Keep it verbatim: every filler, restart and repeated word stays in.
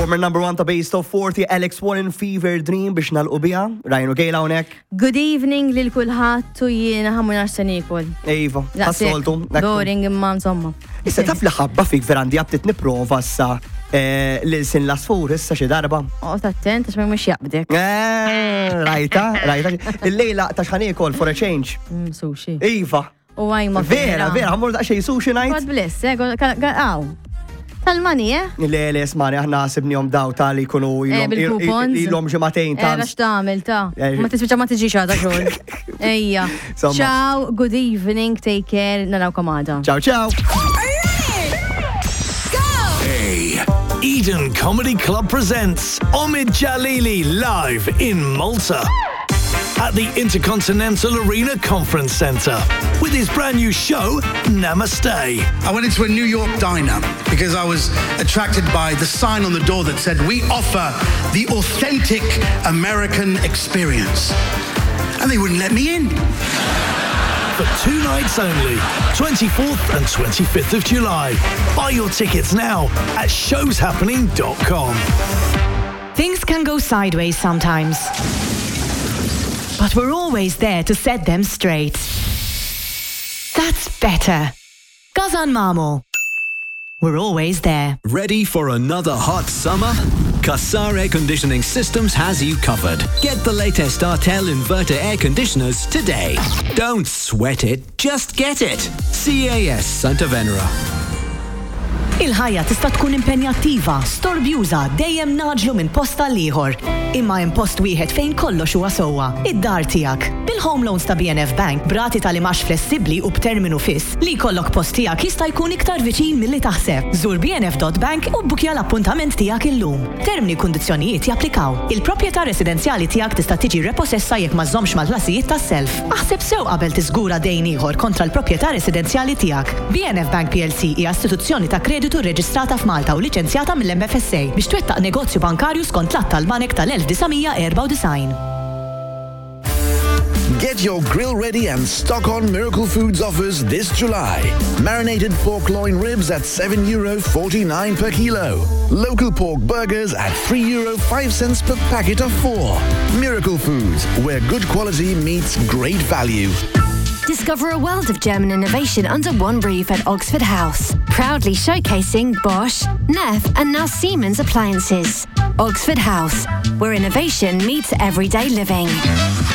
Performer number one ta' Base Top forty, Alex Warren, Fever Dream biex nalqu biha. Rajnu Gejla hawnhekk. Good evening lil kulħadd u jiena ħammur narsen ikol. Ejva, tas-soltu. Boring imma insomma. Issa taf li ħabba fik verandi għabtit niprofa issa lil sin l-asfur issa xi darba. Oh, attent għax ma mhux jaqbdek. Rajta, rajta. Il-lejla ta' x'ħan ikol for a change. Sushi. Iva. U għajma vera, vera, ħammur daqxej sushi night. God bless, eh, għaw. Tal-mani, eh? Le, le, smani, aħna sibnijom daw tal-li kunu il-lom ġematejn tal. Għax tamil, ta' ma tisbiċa ma tiġi xada xol. Ejja. Ciao, good evening, take care, naraw kamada. Ciao, ciao. Hey, Eden Comedy Club presents Omid Jalili live in Malta at the Intercontinental Arena Conference Centre with his brand new show, Namaste. I went into a New York diner because I was attracted by the sign on the door that said, "We offer the authentic American experience." And they wouldn't let me in. For two nights only, twenty-fourth and twenty-fifth of July. Buy your tickets now at shows happening dot com. Things can go sideways sometimes, but we're always there to set them straight. That's better. Gazan Mamo. We're always there. Ready for another hot summer? Qassar Air Conditioning Systems has you covered. Get the latest Artel inverter air conditioners today. Don't sweat it, just get it. C A S Santa Venera. Il-ħajja tista' tkun impenjattiva, storbjuża, dejjem naġlu minn posta l-ieħor. Imma hemm post wieħed fejn kollox huwa sewwa, id-dar tiegħek. Bil-Home Loans ta' B N F Bank brati tal-imax flessibbli u b'terminu fiss li jkollok post tiegħek jista' jkun iktar viċin milli taħseb. Żur b n f dot bank u bbukja l-appuntament tiegħek illum. Termini kundizzjonijiet japplikaw. Il-proprjetà residenzjali tiegħek tista' tiġi repossessa jekk ma żommx mal-ħlasijiet tas-self. Aħseb sew qabel tiżgura dejn ieħor kontra l-proprjetà residenzjali tiegħek. B N F Bank P L C hija istituzzjoni ta' kreditu reġistrata f'Malta u liċenzjata mill-M F S A biex twettaq negozju bankarju skont l-att tal-banek tal-elf disgħamija erba' u design. Get your grill ready and stock on Miracle Foods offers this July. Marinated pork loin ribs at seven euro forty-nine per kilo. Local pork burgers at three euro five cents per packet of four. Miracle Foods, where good quality meets great value. Discover a world of German innovation under one roof at Oxford House. Proudly showcasing Bosch, Neff and now Siemens appliances. Oxford House, where innovation meets everyday living.